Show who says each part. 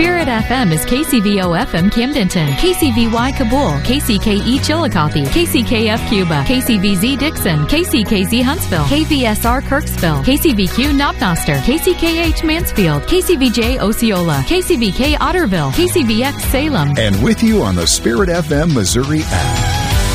Speaker 1: Spirit FM is KCVO-FM Camdenton, KCVY Kabul, KCKE Chillicothe, KCKF Cuba, KCVZ Dixon, KCKZ Huntsville, KVSR Kirksville, KCVQ Knobnoster, KCKH Mansfield, KCVJ Osceola, KCVK Otterville, KCVX Salem.
Speaker 2: And with you on the Spirit FM Missouri app.